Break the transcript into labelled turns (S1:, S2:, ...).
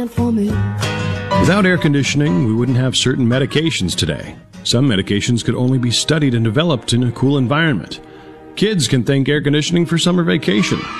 S1: for me.
S2: Without air conditioning, we wouldn't have certain medications today. Some medications could only be studied and developed in a cool environment. Kids can thank air conditioning for summer vacation.